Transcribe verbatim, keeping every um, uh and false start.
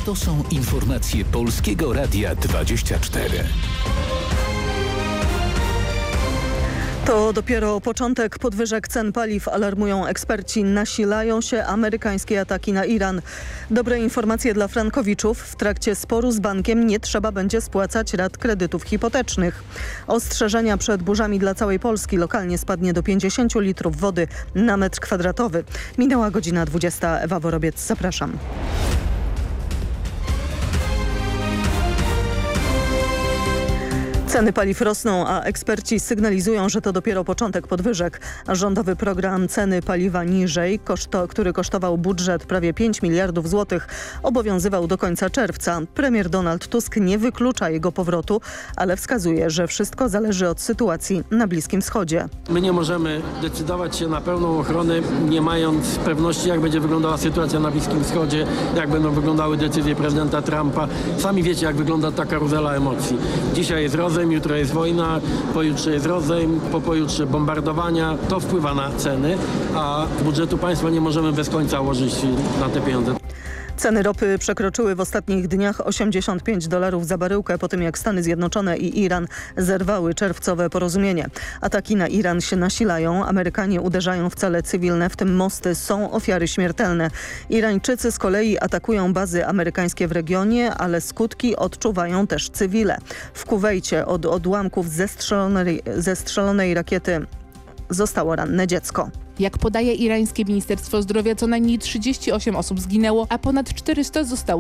To są informacje Polskiego Radia dwadzieścia cztery. To dopiero początek podwyżek cen paliw, alarmują eksperci. Nasilają się amerykańskie ataki na Iran. Dobre informacje dla frankowiczów. W trakcie sporu z bankiem nie trzeba będzie spłacać rat kredytów hipotecznych. Ostrzeżenia przed burzami dla całej Polski. Lokalnie spadnie do pięćdziesięciu litrów wody na metr kwadratowy. Minęła godzina dwudziesta. Ewa Worobiec, zapraszam. Ceny paliw rosną, a eksperci sygnalizują, że to dopiero początek podwyżek. Rządowy program ceny paliwa niżej, koszto, który kosztował budżet prawie pięć miliardów złotych, obowiązywał do końca czerwca. Premier Donald Tusk nie wyklucza jego powrotu, ale wskazuje, że wszystko zależy od sytuacji na Bliskim Wschodzie. My nie możemy decydować się na pełną ochronę, nie mając pewności, jak będzie wyglądała sytuacja na Bliskim Wschodzie, jak będą wyglądały decyzje prezydenta Trumpa. Sami wiecie, jak wygląda ta karuzela emocji. Dzisiaj jest rozejm, jutro jest wojna, pojutrze jest rozejm, po pojutrze bombardowania. To wpływa na ceny, a budżetu państwa nie możemy bez końca łożyć na te pieniądze. Ceny ropy przekroczyły w ostatnich dniach osiemdziesiąt pięć dolarów za baryłkę po tym, jak Stany Zjednoczone i Iran zerwały czerwcowe porozumienie. Ataki na Iran się nasilają. Amerykanie uderzają w cele cywilne, w tym mosty. Są ofiary śmiertelne. Irańczycy z kolei atakują bazy amerykańskie w regionie, ale skutki odczuwają też cywile. W Kuwejcie od odłamków zestrzelonej, zestrzelonej rakiety zostało ranne dziecko. Jak podaje irańskie Ministerstwo Zdrowia, co najmniej trzydzieści osiem osób zginęło, a ponad czterysta zostało